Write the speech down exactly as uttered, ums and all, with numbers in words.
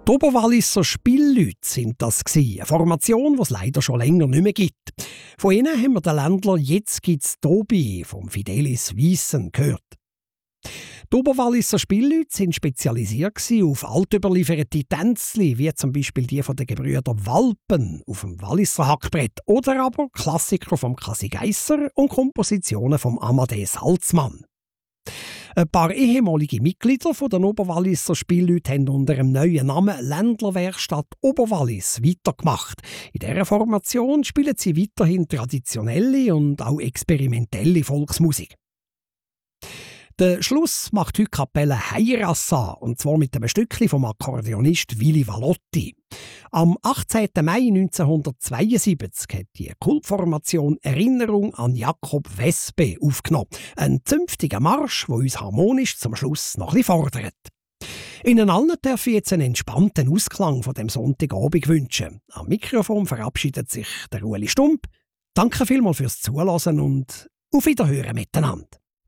Die Oberwalliser Spielleute sind das gsi, eine Formation, die es leider schon länger nicht mehr gibt. Von ihnen haben wir den Ländler «Jetzt gibt's Tobi» vom Fidelis Wiesen gehört. Die Oberwalliser Spielleute sind spezialisiert auf altüberlieferte Tänzli, wie zum Beispiel die von den Gebrüder Walpen auf dem Walliser Hackbrett oder aber Klassiker vom Kasi Geisser und Kompositionen vom Amadee Salzmann. Ein paar ehemalige Mitglieder von den Oberwalliser Spielleute haben unter dem neuen Namen Ländlerwerkstatt Oberwallis weitergemacht. In dieser Formation spielen sie weiterhin traditionelle und auch experimentelle Volksmusik. Den Schluss macht heute Kapelle Heirassa, und zwar mit einem Stückchen vom Akkordeonist Willy Valotti. Am achtzehnten Mai neunzehnhundertzweiundsiebzig hat die Kultformation Erinnerung an Jakob Wespe aufgenommen. Ein zünftiger Marsch, der uns harmonisch zum Schluss noch ein bisschen fordert. Ihnen allen darf ich jetzt einen entspannten Ausklang von dem Sonntagabend wünschen. Am Mikrofon verabschiedet sich der Ueli Stump. Danke vielmals fürs Zuhören und auf Wiederhören miteinander.